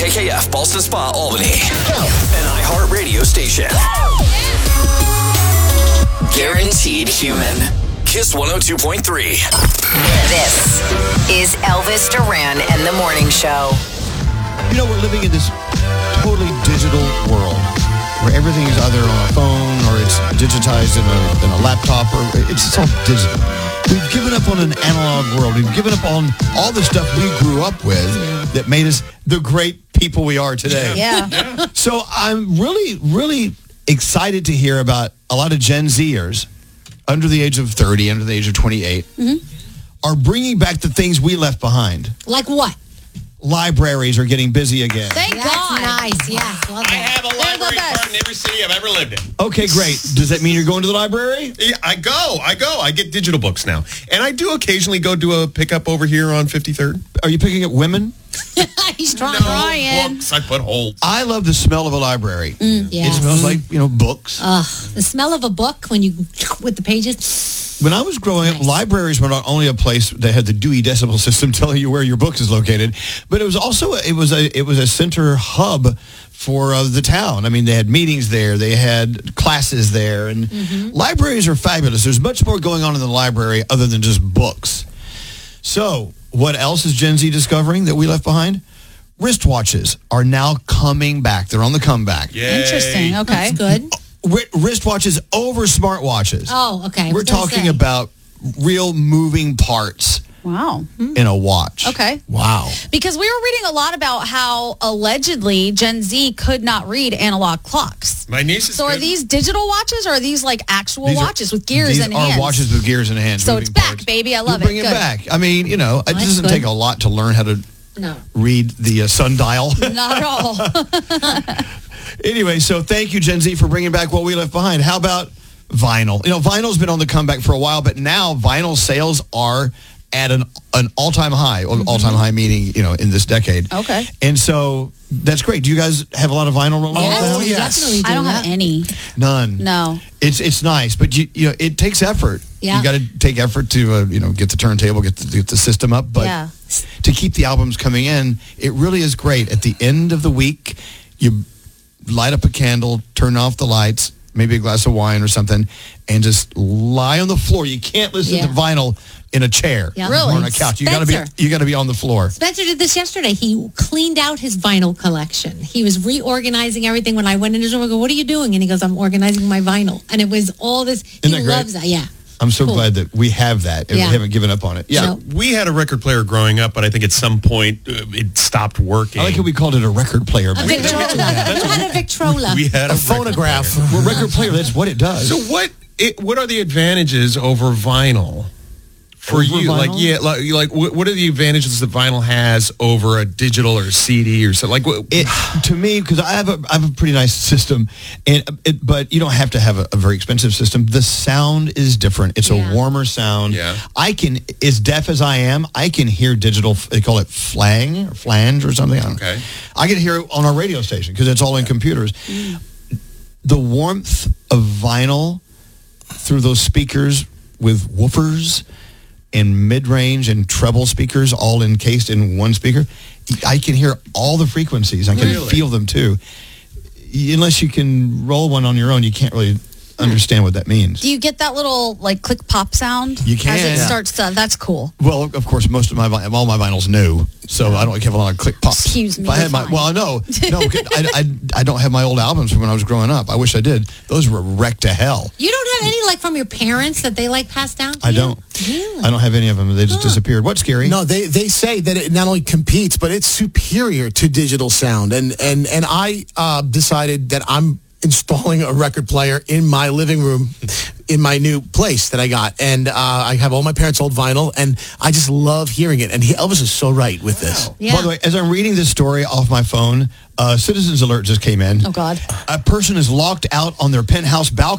WAKF Ballston Spa, Albany. An iHeart radio station. Guaranteed human. Kiss 102.3. This is Elvis Duran and the Morning Show. You know, we're living in this totally digital world where everything is either on a phone or it's digitized in a laptop, or it's all digital. We've given up on an analog world. We've given up on all the stuff we grew up with that made us the great people we are today. Yeah. So I'm really excited to hear about a lot of Gen Zers under the age of 30, under the age of 28, are bringing back the things we left behind. Like what? Libraries are getting busy again. Thank That's God. nice. Yes, love I that. have a library card in every city I've ever lived in. Okay, great. Does that mean you're going to the library? Yeah, I go. I get digital books now. And I do occasionally go do a pickup over here on 53rd. Are you picking up women? He's trying. Books. I put holes. I love the smell of a library. Yes. It smells like, books. The smell of a book when you with the pages. When I was growing up, libraries were not only a place that had the Dewey Decimal System telling you where your book is located, but it was also it was a center hub for the town. I mean, they had meetings there, they had classes there, and libraries are fabulous. There's much more going on in the library other than just books. So, what else is Gen Z discovering that we left behind? Wristwatches are now coming back. They're on the comeback. Yay. Interesting. Okay. That's good. Wristwatches over smartwatches. Oh, okay. We're talking about real moving parts Wow. in a watch. Okay. Wow. Because we were reading a lot about how allegedly Gen Z could not read analog clocks. My niece is So are good. these digital watches or are these like actual watches with gears these and are hands? watches with gears and hands. So moving it's back, parts. baby. I love Bring it. it Good. back. I mean, it That's doesn't good. take a lot to learn how to No. read the sundial. Not at all. Anyway, so thank you, Gen Z, for bringing back what we left behind. How about vinyl? Vinyl's been on the comeback for a while, but now vinyl sales are at an all-time high, all-time high meaning, in this decade. Okay. And so that's great. Do you guys have a lot of vinyl rolling around? Yes, we Yes. definitely do I don't have that. any. None. No. It's nice, but it takes effort. Yeah. You got to take effort to get the turntable, get the system up, but Yeah. to keep the albums coming in, it really is great. At the end of the week, you light up a candle, turn off the lights, maybe a glass of wine or something, and just lie on the floor. You can't listen to vinyl in a chair Yeah. or Really? on a couch. You got Spencer. to be on the floor. Spencer did this yesterday. He cleaned out his vinyl collection. He was reorganizing everything. When I went in his room, I go, "What are you doing?" And he goes, "I'm organizing my vinyl." And it was all this. He that great? loves that. Yeah. I'm so Cool. glad that we have that. And Yeah. we haven't given up on it. Yeah. No. We had a record player growing up, but I think at some point it stopped working. I like how we called it a record player. A Victrola. You had a Victrola. We had a phonograph. record player. Well, record player, that's what it does. So what are the advantages over vinyl for Over you? vinyl? What are the advantages that vinyl has over a digital or a CD or something? To me, because I have a pretty nice system, but you don't have to have a very expensive system. The sound is different. It's a warmer sound. Yeah. I can, as deaf as I am, I can hear digital. They call it flange or something. I don't know. Okay. I can hear it on our radio station because it's all in computers. The warmth of vinyl through those speakers with woofers and mid-range and treble speakers all encased in one speaker, I can hear all the frequencies. I can feel them too. Unless you can roll one on your own, you can't really understand what that means. Do you get that little click pop sound? You can. As it Yeah. starts to, that's cool. Well, of course, most of all my vinyl's new, so I don't have a lot of click pops. Excuse me, If I had you're fine. no, I don't have my old albums from when I was growing up. I wish I did. Those were wrecked to hell. You don't have any from your parents that they passed down to I you? don't. Really? I don't have any of them. They just disappeared. What's scary? No, they say that it not only competes, but it's superior to digital sound. And I decided that I'm installing a record player in my living room in my new place that I got. And I have all my parents' old vinyl, and I just love hearing it. And Elvis is so right with this. Yeah. By the way, as I'm reading this story off my phone, Citizens Alert just came in. Oh, God. A person is locked out on their penthouse balcony